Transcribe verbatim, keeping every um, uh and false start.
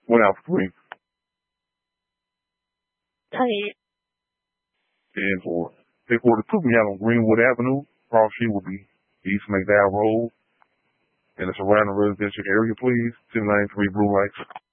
One out for three. Tight. ten four. Pick order two, we have on Greenwood Avenue. Cross Street will be East McDowell Road. In the surrounding residential area, please. two ninety-three blue lights.